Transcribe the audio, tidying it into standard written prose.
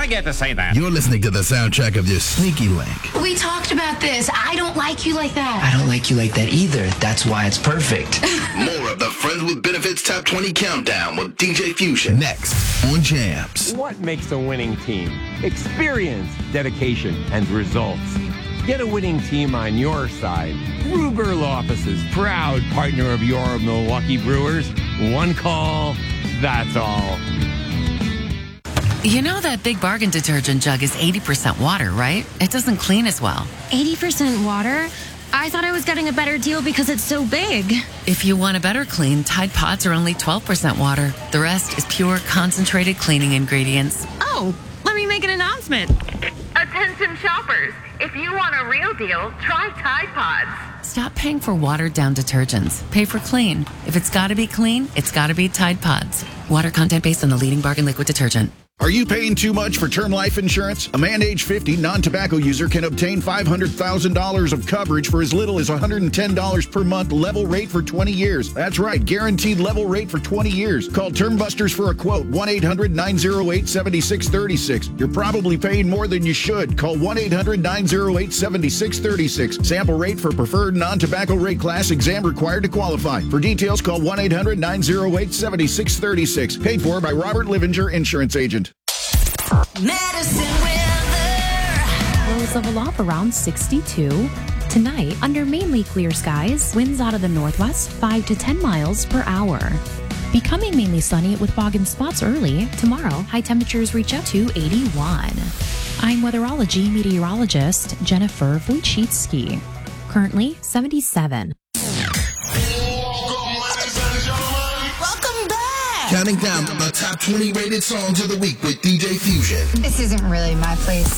I get to say that. You're listening to the soundtrack of your sneaky link. We talked about this. I don't like you like that. I don't like you like that either. That's why it's perfect. More of the Friends with Benefits Top 20 Countdown with DJ Fusion. Next on Jams. What makes a winning team? Experience, dedication, and results. Get a winning team on your side. Ruger Law Offices, proud partner of your Milwaukee Brewers. One call, that's all. You know that Big Bargain detergent jug is 80% water, right? It doesn't clean as well. 80% water? I thought I was getting a better deal because it's so big. If you want a better clean, Tide Pods are only 12% water. The rest is pure, concentrated cleaning ingredients. Oh, let me make an announcement. Attention shoppers, if you want a real deal, try Tide Pods. Stop paying for watered-down detergents. Pay for clean. If it's got to be clean, it's got to be Tide Pods. Water content based on the leading bargain liquid detergent. Are you paying too much for term life insurance? A man age 50 non-tobacco user can obtain $500,000 of coverage for as little as $110 per month, level rate for 20 years. That's right, guaranteed level rate for 20 years. Call Term Busters for a quote, 1-800-908-7636. You're probably paying more than you should. Call 1-800-908-7636. Sample rate for preferred non-tobacco rate class, exam required to qualify. For details, call 1-800-908-7636. Paid for by Robert Livinger, Insurance Agent. Medicine weather. Lows level off around 62. Tonight, under mainly clear skies, winds out of the northwest 5 to 10 miles per hour. Becoming mainly sunny with fog in spots early. Tomorrow, high temperatures reach up to 81. I'm weatherology meteorologist Jennifer Wojcicki. Currently 77. Counting down the top 20 rated songs of the week with DJ Fusion. This isn't really my place.